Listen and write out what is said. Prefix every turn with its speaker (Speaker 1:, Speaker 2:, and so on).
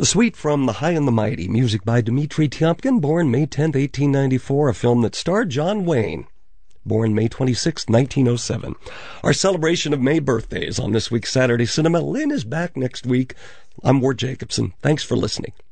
Speaker 1: The Suite from The High and the Mighty, music by Dmitri Tiomkin, born May 10, 1894, a film that starred John Wayne, born May 26, 1907. Our celebration of May birthdays on this week's Saturday Cinema. Lynn is back next week. I'm Ward Jacobson. Thanks for listening.